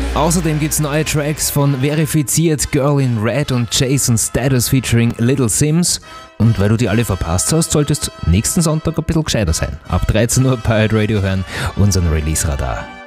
Außerdem gibt's neue Tracks von Verifiziert, Girl in Red und Jason Status featuring Little Sims. Und weil du die alle verpasst hast, solltest nächsten Sonntag ein bisschen gescheiter sein. Ab 13 Uhr bei Radio hören, unseren Release-Radar.